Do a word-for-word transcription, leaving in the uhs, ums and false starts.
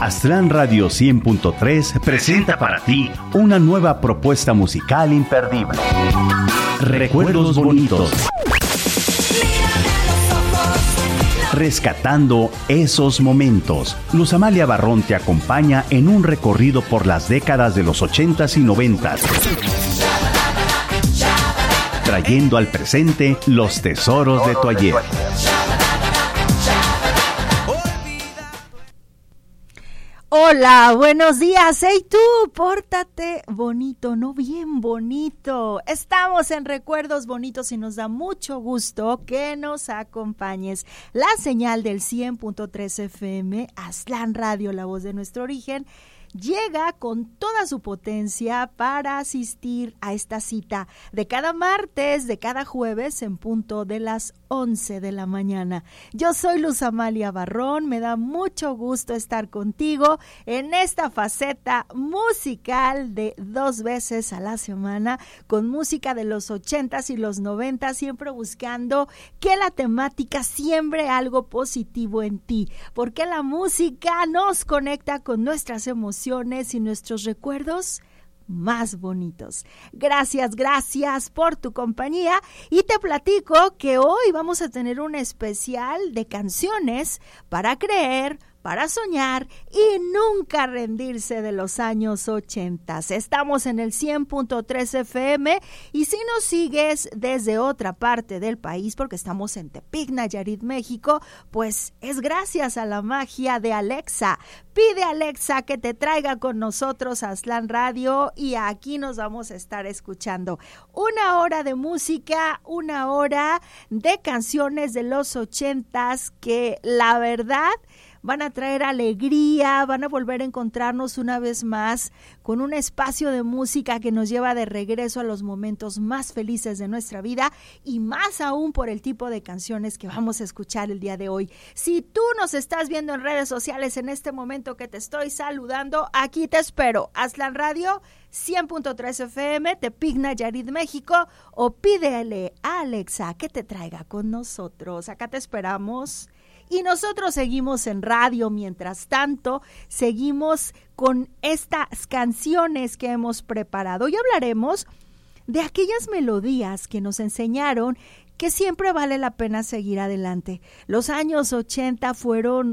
Aztlán Radio cien punto tres presenta para ti una nueva propuesta musical imperdible. Recuerdos bonitos. Rescatando esos momentos. Luz Amalia Barrón te acompaña en un recorrido por las décadas de los ochentas y noventas, trayendo al presente los tesoros de tu ayer. Hola, buenos días. Hey tú, pórtate bonito, no bien bonito. Estamos en Recuerdos Bonitos y nos da mucho gusto que nos acompañes. La señal del cien punto tres F M, Aztlán Radio, la voz de nuestro origen, llega con toda su potencia para asistir a esta cita de cada martes, de cada jueves en punto de las once de la mañana. Yo soy Luz Amalia Barrón, me da mucho gusto estar contigo en esta faceta musical de dos veces a la semana, con música de los ochentas y los noventas, siempre buscando que la temática siembre algo positivo en ti, porque la música nos conecta con nuestras emociones y nuestros recuerdos más bonitos. Gracias, gracias por tu compañía y te platico que hoy vamos a tener un especial de canciones para creer, para soñar y nunca rendirse de los años ochenta. Estamos en el cien punto tres F M y si nos sigues desde otra parte del país, porque estamos en Tepic, Nayarit, México, pues es gracias a la magia de Alexa. Pide a Alexa que te traiga con nosotros a Aztlán Radio y aquí nos vamos a estar escuchando una hora de música, una hora de canciones de los ochentas que la verdad van a traer alegría, van a volver a encontrarnos una vez más con un espacio de música que nos lleva de regreso a los momentos más felices de nuestra vida y más aún por el tipo de canciones que vamos a escuchar el día de hoy. Si tú nos estás viendo en redes sociales en este momento que te estoy saludando, aquí te espero. Aztlán Radio cien punto tres F M, Tepic, Nayarit, México, o pídele a Alexa que te traiga con nosotros. Acá te esperamos. Y nosotros seguimos en radio, mientras tanto, seguimos con estas canciones que hemos preparado. Hoy hablaremos de aquellas melodías que nos enseñaron que siempre vale la pena seguir adelante. Los años ochenta fueron